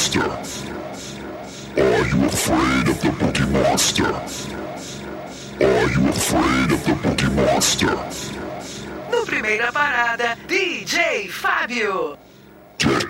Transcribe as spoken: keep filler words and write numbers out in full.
Monster? Are you afraid of the Boogie Monster? Are you afraid of the Boogie Monster? No Primeira Parada, D J Fábio.